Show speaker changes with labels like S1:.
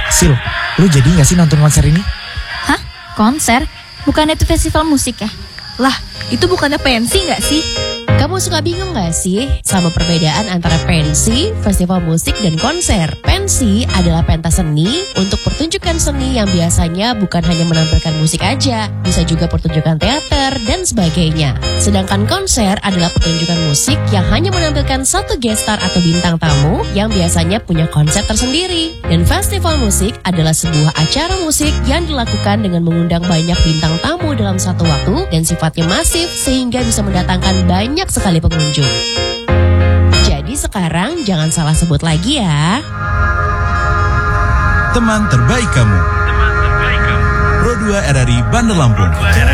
S1: Sil, lu jadi gak sih nonton konser ini?
S2: Hah? Konser? Bukannya itu festival musik ya?
S3: Lah, itu bukannya pensi gak sih?
S4: Kamu suka bingung gak sih sama perbedaan antara pensi, festival musik, dan konser? Pensi adalah pentas seni untuk pertunjukan seni yang biasanya bukan hanya menampilkan musik aja, bisa juga pertunjukan teater dan sebagainya. Sedangkan konser adalah pertunjukan musik yang hanya menampilkan satu guest star atau bintang tamu yang biasanya punya konsep tersendiri. Dan festival musik adalah sebuah acara musik yang dilakukan dengan mengundang banyak bintang tamu dalam satu waktu dan sifatnya masif sehingga bisa mendatangkan banyak sekali pengunjung. Jadi sekarang jangan salah sebut lagi ya.
S5: Teman terbaik kamu. Pro 2 RRI Bandar Lampung.